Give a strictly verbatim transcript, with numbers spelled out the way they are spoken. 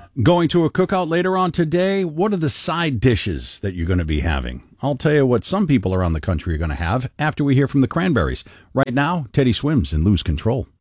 Going to a cookout later on today? What are the side dishes that you're going to be having? I'll tell you what some people around the country are going to have after we hear from the Cranberries. Right now, Teddy Swims and Lose Control.